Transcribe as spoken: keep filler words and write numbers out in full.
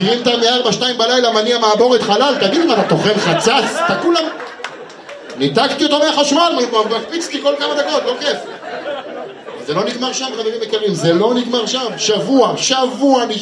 אם אתה מ-ארבע שתיים בלילה מניע מעבורת חלל, תגיד מה, אתה תאכל חצץ? אתה כולם... ניתקתי אותו מהחשמל, מקפיצתי כל כמה דקות, לא כיף. זה לא נגמר שם, חברים יקרים, זה לא נגמר שם. שבוע, שבוע